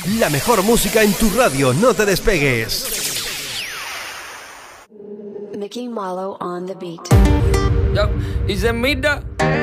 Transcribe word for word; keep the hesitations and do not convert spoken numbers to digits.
La mejor música en tu radio, no te despegues. Mickey Malo on the beat. Yo, y se mira.